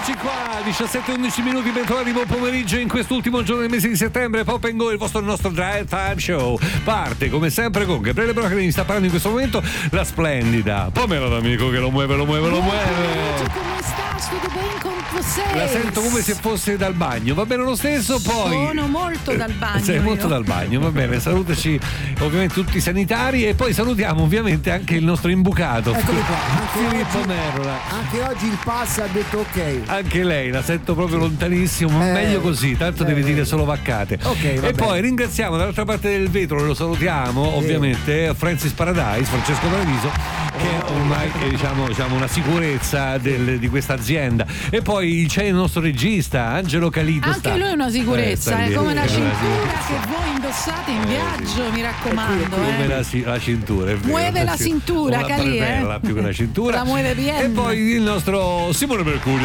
Eccoci qua, 17-11 minuti, bentrovati, buon pomeriggio in quest'ultimo giorno del mese di settembre. Pop and Go, il nostro Drive Time Show. Parte come sempre con Gabriele Broca, che mi sta parlando in questo momento la splendida Pamela D'Amico che lo muove. Come stai? Tutto bene con te? La sento come se fosse dal bagno, va bene lo stesso? Poi sono molto dal bagno. Sei molto dal bagno, va bene, salutaci ovviamente tutti i sanitari e poi salutiamo ovviamente anche il nostro imbucato Filippo Merola. Anche oggi il pass ha detto ok. Anche lei la sento proprio lontanissimo, ma meglio così, tanto devi dire solo vaccate. Okay, e poi ringraziamo dall'altra parte del vetro, lo salutiamo ovviamente Francis Francesco Paradiso, che ormai è diciamo una sicurezza di questa azienda. E poi c'è il nostro regista Angelo Calito. Anche lui è una sicurezza, è come la cintura che voi indossate in viaggio, mi raccomando. Come la cintura, è vero. Muove la cintura, Calì, più che la cintura. La muove bien. E poi il nostro Simon Mercury,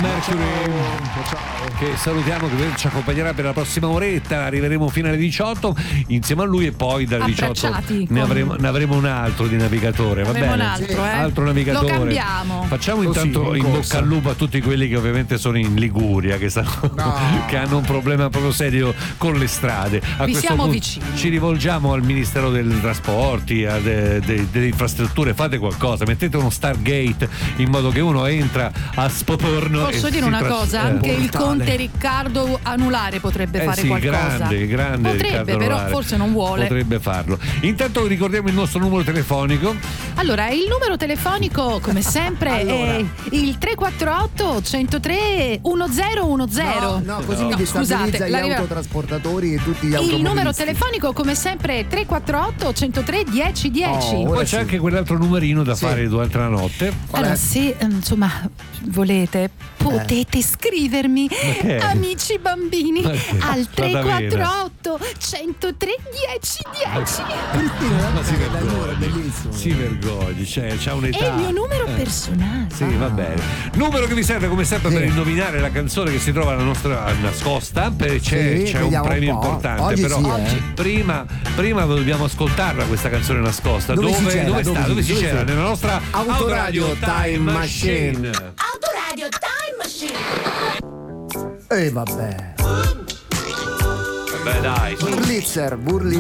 che salutiamo, che ci accompagnerà per la prossima oretta. Arriveremo fino alle 18 insieme a lui e poi dalle 18 ne avremo un altro di navigatore, va bene? Altro navigatore. Lo cambiamo. Facciamo intanto in bocca al lupo a tutti quelli che ovviamente sono in Liguria, che hanno un problema proprio serio con le strade. Vi siamo vicini. Ci rivolgiamo al Ministero dei Trasporti, delle infrastrutture, fate qualcosa, mettete uno Stargate in modo che uno entra a Spoporno. Posso dire una cosa? Anche il conte Riccardo Anulare potrebbe fare qualcosa. Grande potrebbe, però Anulare. Forse non vuole. Potrebbe farlo. Intanto ricordiamo il nostro numero telefonico. Allora, il numero telefonico come sempre è il 348 103 1010. No, così mi destabilizza gli autotrasportatori e tutti gli automobilisti. Il numero telefonico come sempre è 348 103 1010. Poi c'è anche quell'altro numerino da fare durante la notte. Allora, se insomma volete, potete scrivermi, amici bambini, al 348 103 1010. Ma si vergogni, c'ha un'età. È il mio numero personale. Sì, va bene. Numero che vi serve come sempre per indovinare la canzone che si trova alla nostra nascosta. C'è un premio importante. Oggi però oggi prima dobbiamo ascoltarla questa canzone nascosta. Dove si c'era? Nella nostra Autoradio Time Machine. Autoradio Time Machine. Vabbè. Beh, dai. Burlitzer.